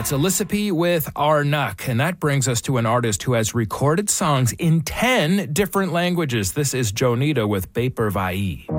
That's Elisapie with Arnuk. And that brings us to an artist who has recorded songs in 10 different languages. This is Jonita with Beper Vai.